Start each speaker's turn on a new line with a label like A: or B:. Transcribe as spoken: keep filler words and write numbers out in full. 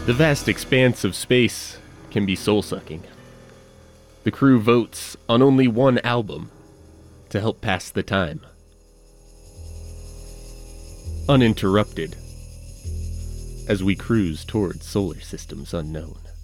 A: The vast expanse of space can be soul-sucking. The crew votes on only one album to help pass the time. Uninterrupted as we cruise towards solar systems unknown.